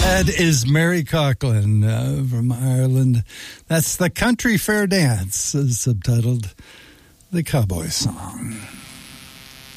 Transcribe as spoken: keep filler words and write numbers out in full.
That is Mary Coughlan uh, from Ireland. That's the Country Fair Dance, uh, subtitled The Cowboy Song.